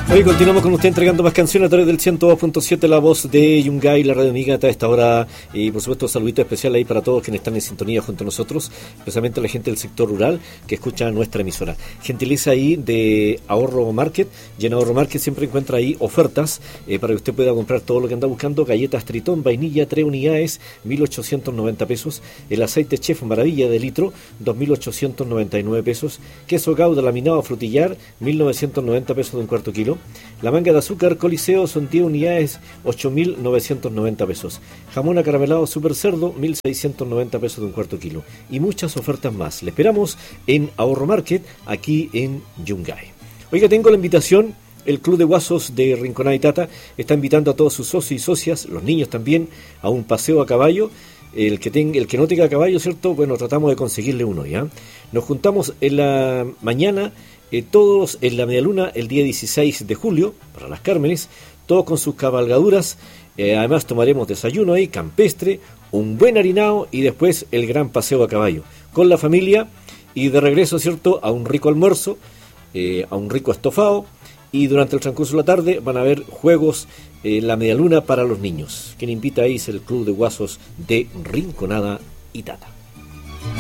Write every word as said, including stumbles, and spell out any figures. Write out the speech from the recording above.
Hoy continuamos con usted entregando más canciones a través del ciento dos punto siete, la voz de Yungay, la radio amiga a esta hora. Y por supuesto, saludito especial ahí para todos quienes están en sintonía junto a nosotros, especialmente la gente del sector rural que escucha nuestra emisora. Gentileza ahí de Ahorro Market, y en Ahorro Market siempre encuentra ahí ofertas eh, para que usted pueda comprar todo lo que anda buscando. Galletas Tritón, vainilla, tres unidades, mil ochocientos noventa pesos. El aceite Chef Maravilla de litro, dos mil ochocientos noventa y nueve pesos. Queso Gouda laminado frutillar, mil novecientos noventa pesos de un cuarto kilo. La manga de azúcar Coliseo son diez unidades, ocho mil novecientos noventa pesos. Jamón acaramelado Super Cerdo, mil seiscientos noventa pesos de un cuarto kilo. Y muchas ofertas más. Le esperamos en Ahorro Market, aquí en Yungay. Oiga, tengo la invitación. El Club de Guasos de Rinconada y Tata está invitando a todos sus socios y socias, los niños también, a un paseo a caballo. El que, tenga, el que no tenga caballo, ¿cierto? Bueno, tratamos de conseguirle uno, ¿ya? Nos juntamos en la mañana, eh, todos en la medialuna, el día dieciséis de julio, para las Cármenes, todos con sus cabalgaduras. Eh, además tomaremos desayuno ahí, campestre, un buen harinado y después el gran paseo a caballo, con la familia y de regreso, ¿cierto?, a un rico almuerzo, eh, a un rico estofado. Y durante el transcurso de la tarde van a haber juegos en eh, la medialuna para los niños. Quien invita ahí es el Club de Guasos de Rinconada y Tata.